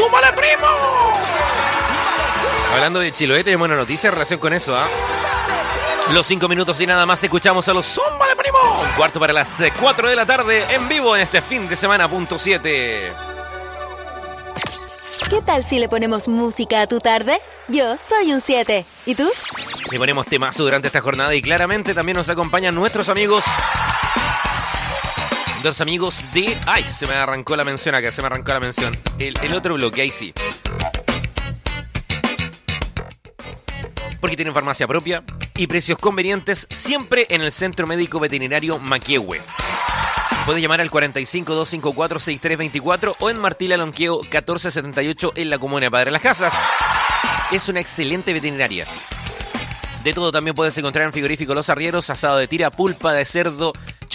¡Súmale, primo! Hablando de Chiloé, tenemos una noticia en relación con eso, ¿ah? Los 5 minutos y nada más escuchamos a los ¡Súmale, primo! Un cuarto para las 4 de la tarde en vivo en este fin de semana, .7. ¿Qué tal si le ponemos música a tu tarde? Yo soy un 7. ¿Y tú? Le ponemos temazo durante esta jornada y claramente también nos acompañan nuestros amigos. Dos amigos de... ¡Ay! Se me arrancó la mención acá, El otro bloque, ahí sí. Porque tienen farmacia propia y precios convenientes siempre en el Centro Médico Veterinario Maquehue. Puede llamar al 45-254-6324 o en Martí Lonqueo 1478 en la comuna de Padre Las Casas. Es una excelente veterinaria. De todo también puedes encontrar en Frigorífico Los Arrieros, asado de tira, pulpa de cerdo,